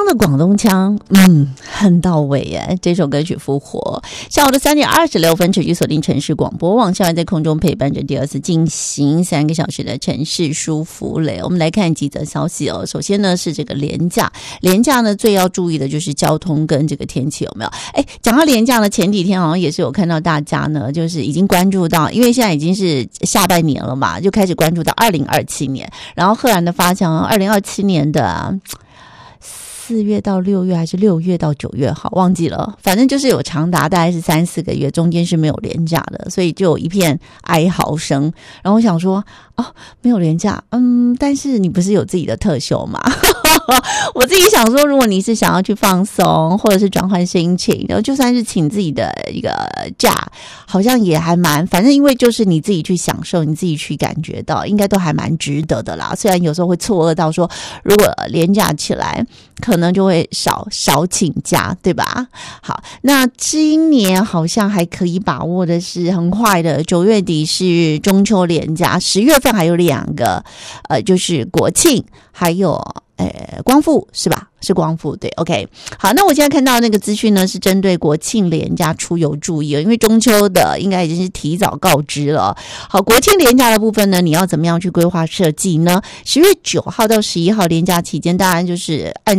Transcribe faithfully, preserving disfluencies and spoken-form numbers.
的广东腔，嗯，很到位耶。这首歌曲复活，下午的三点二十六分，持续锁定城市广播网，现在在空中陪伴着第二次进行三个小时的城市舒服雷。我们来看几则消息哦。首先呢是这个连假，连假呢最要注意的就是交通跟这个天气有没有？哎，讲到连假呢，前几天好像也是有看到大家呢，就是已经关注到，因为现在已经是下半年了嘛，就开始关注到二零二七年，然后赫然的发现二零二七年的、啊。四月到六月还是六月到九月好忘记了，反正就是有长达大概是三四个月，中间是没有连假的，所以就有一片哀嚎声。然后我想说哦，没有连假，嗯，但是你不是有自己的特休吗？我自己想说，如果你是想要去放松或者是转换心情，然后就算是请自己的一个假，好像也还蛮，反正因为就是你自己去享受，你自己去感觉到，应该都还蛮值得的啦。虽然有时候会错愕到说，如果连假起来可能就会少少请假，对吧？好，那今年好像还可以把握的是很快的，九月底是中秋连假，十月份还有两个，呃，就是国庆，还有呃光复是吧？是光复对 ，OK。好，那我现在看到那个资讯呢，是针对国庆连假出游注意了，因为中秋的应该已经是提早告知了。好，国庆连假的部分呢，你要怎么样去规划设计呢？十月九号到十一号连假期间，当然就是按